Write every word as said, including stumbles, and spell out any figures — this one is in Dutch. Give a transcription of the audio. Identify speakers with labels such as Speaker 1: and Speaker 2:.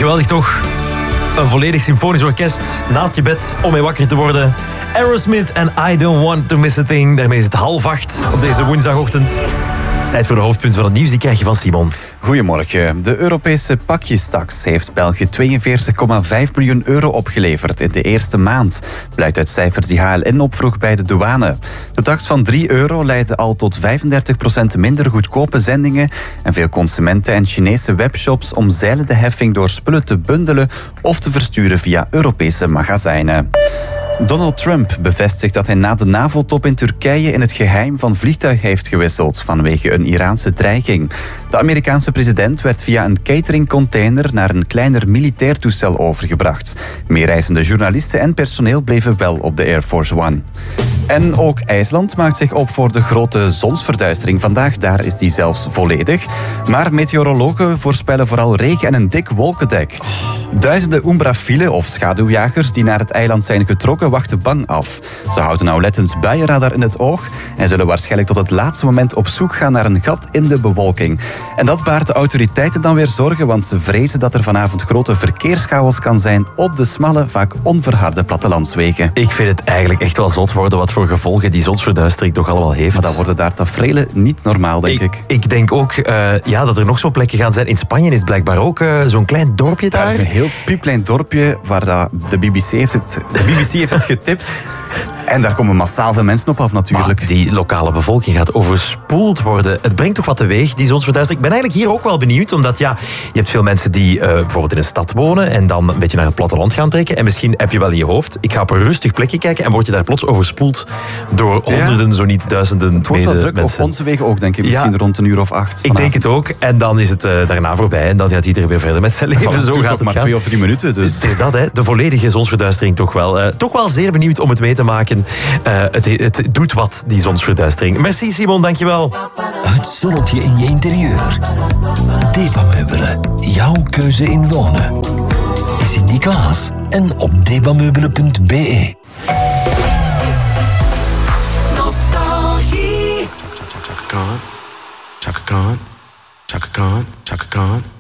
Speaker 1: Geweldig toch? Een volledig symfonisch orkest naast je bed om mee wakker te worden. Aerosmith en I Don't Want To Miss A Thing. Daarmee is het half acht op deze woensdagochtend. Tijd voor de hoofdpunten van het nieuws, die krijg je van Simon.
Speaker 2: Goedemorgen. De Europese pakjestaks heeft België tweeënveertig komma vijf miljoen euro opgeleverd in de eerste maand. Blijkt uit cijfers die H L N opvroeg bij de douane. De tax van drie euro leidde al tot vijfendertig procent minder goedkope zendingen en veel consumenten en Chinese webshops omzeilen de heffing door spullen te bundelen of te versturen via Europese magazijnen. Donald Trump bevestigt dat hij na de NAVO-top in Turkije in het geheim van vliegtuig heeft gewisseld vanwege een Iraanse dreiging. De Amerikaanse president werd via een cateringcontainer naar een kleiner militair toestel overgebracht. Meereizende journalisten en personeel bleven wel op de Air Force One. En ook IJsland maakt zich op voor de grote zonsverduistering vandaag. Daar is die zelfs volledig. Maar meteorologen voorspellen vooral regen en een dik wolkendek. Duizenden umbrafielen of schaduwjagers die naar het eiland zijn getrokken wachten bang af. Ze houden nauwlettend buienradar in het oog en zullen waarschijnlijk tot het laatste moment op zoek gaan naar een gat in de bewolking. En dat baart de autoriteiten dan weer zorgen, want ze vrezen dat er vanavond grote verkeerschaos kan zijn op de smalle, vaak onverharde plattelandswegen.
Speaker 1: Ik vind het eigenlijk echt wel zot worden wat voor gevolgen die zonsverduistering toch allemaal heeft.
Speaker 2: Maar dan worden daar tafereelen niet normaal, denk ik.
Speaker 1: Ik, ik denk ook uh, ja, dat er nog zo'n plekken gaan zijn. In Spanje is blijkbaar ook uh, zo'n klein dorpje daar.
Speaker 2: Daar is een heel piepklein dorpje waar dat de B B C heeft het, de B B C heeft het getipt. En daar komen massaal veel mensen op af natuurlijk.
Speaker 1: Maar die lokale bevolking gaat overspoeld worden. Het brengt toch wat teweeg, die zonsverduistering. Ik ben eigenlijk hier ook wel benieuwd, omdat ja, je hebt veel mensen die uh, bijvoorbeeld in een stad wonen en dan een beetje naar het platteland gaan trekken. En misschien heb je wel in je hoofd, ik ga op een rustig plekje kijken en word je daar plots overspoeld door honderden, ja. zo niet duizenden
Speaker 2: Het wordt wel druk
Speaker 1: mensen.
Speaker 2: op onze wegen ook, denk ik. Misschien ja. rond een uur of acht.
Speaker 1: Ik denk het ook. En dan is het uh, daarna voorbij en dan gaat iedereen weer verder met zijn leven.
Speaker 2: Van,
Speaker 1: zo
Speaker 2: het
Speaker 1: gaat het
Speaker 2: maar
Speaker 1: gaan.
Speaker 2: twee of drie minuten. Dus.
Speaker 1: Het is dat, hè. De volledige zonsverduistering toch wel. Uh, toch wel zeer benieuwd om het mee te maken. Uh, het, het doet wat, die zonsverduistering. Merci Simon, dankjewel.
Speaker 3: Het zonnetje in je interieur. Debameubelen. Jouw keuze in wonen. Sint-Niklaas en op debameubelen punt b e.
Speaker 4: Nostalgie. Chaka Khan, Chaka Khan, Chaka Khan, Chaka Khan.